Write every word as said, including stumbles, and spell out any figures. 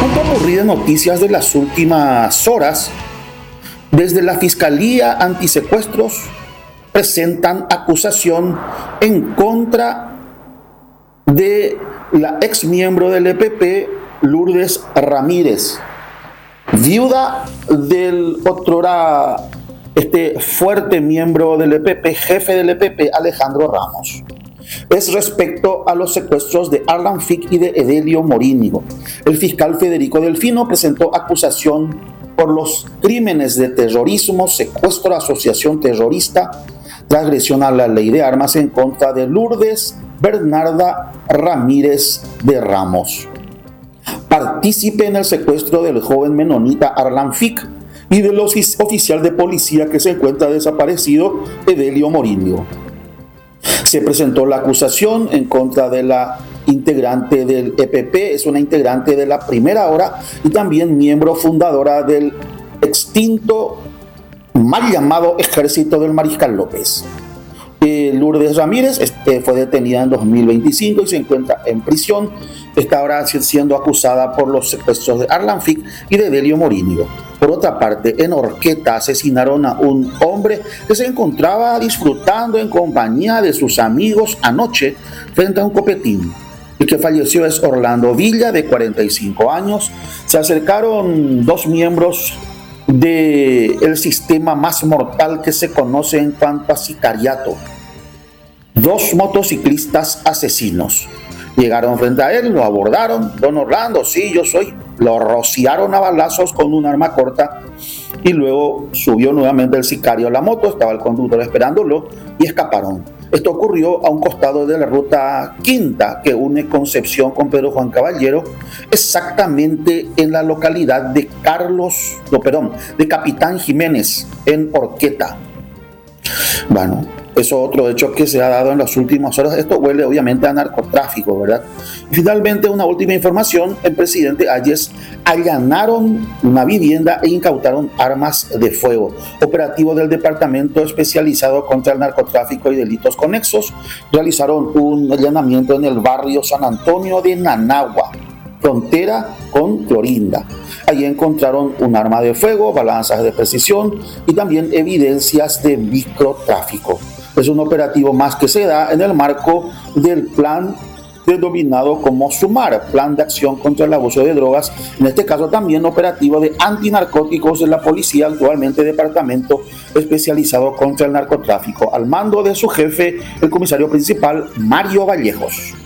Un popurrí de noticias de las últimas horas. Desde la Fiscalía Antisecuestros presentan acusación en contra de la ex miembro del E P P, Lourdes Ramírez, viuda del otrora este fuerte miembro del E P P, jefe del E P P, Alejandro Ramos. Es respecto a los secuestros de Arlan Fick y de Edelio Morínigo. El fiscal Federico Delfino presentó acusación por los crímenes de terrorismo, secuestro, asociación terrorista, transgresión a la ley de armas en contra de Lourdes Bernarda Ramírez de Ramos, partícipe en el secuestro del joven menonita Arlan Fick y del oficial de policía que se encuentra desaparecido, Edelio Morínigo. Se presentó la acusación en contra de la integrante del E P P, es una integrante de la Primera Hora y también miembro fundadora del extinto mal llamado Ejército del Mariscal López. Eh, Lourdes Ramírez este, fue detenida en dos mil veinticinco y se encuentra en prisión. Está ahora siendo acusada por los secuestros de Arlan Fick y de Edelio Morínigo. Por otra parte, en Horqueta asesinaron a un hombre que se encontraba disfrutando en compañía de sus amigos anoche frente a un copetín. El que falleció es Orlando Villa, de cuarenta y cinco años. Se acercaron dos miembros del sistema más mortal que se conoce en cuanto a sicariato. Dos motociclistas asesinos. Llegaron frente a él, lo abordaron. Don Orlando, sí, yo soy. Lo rociaron a balazos con un arma corta y luego subió nuevamente el sicario a la moto. Estaba el conductor esperándolo y escaparon. Esto ocurrió a un costado de la ruta quinta que une Concepción con Pedro Juan Caballero, exactamente en la localidad de Carlos, no, perdón, de Capitán Jiménez, en Horqueta. Bueno, eso es otro hecho que se ha dado en las últimas horas. Esto huele obviamente a narcotráfico, ¿verdad? Y finalmente, una última información: en Presidente Hayes allanaron una vivienda e incautaron armas de fuego. Operativo del Departamento Especializado contra el Narcotráfico y Delitos Conexos realizaron un allanamiento en el barrio San Antonio de Nanagua, frontera con Clorinda. Allí encontraron un arma de fuego, balanzas de precisión y también evidencias de microtráfico. Es un operativo más que se da en el marco del plan denominado como SUMAR, Plan de Acción contra el Abuso de Drogas, en este caso también operativo de antinarcóticos de la policía, actualmente Departamento Especializado contra el Narcotráfico, al mando de su jefe, el comisario principal Mario Vallejos.